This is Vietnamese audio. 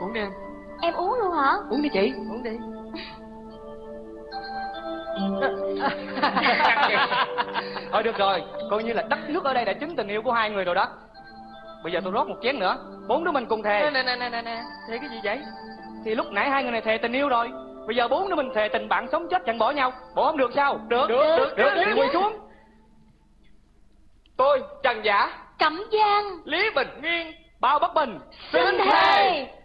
Uống đi em. Em uống luôn hả? Uống đi chị. Uống đi. Thôi được rồi, coi như là đất nước ở đây đã chứng tình yêu của hai người rồi đó. Bây giờ tôi rót một chén nữa, bốn đứa mình cùng thề. Nè, thề cái gì vậy? Thì lúc nãy hai người này thề tình yêu rồi, bây giờ bốn đứa mình thề tình bạn sống chết chẳng bỏ nhau. Bỏ không được sao? Được. Thì quỳ xuống. Tôi Trần Giả, Cẩm Giang, Lý Bình Nguyên, Bao Bất Bình xin thề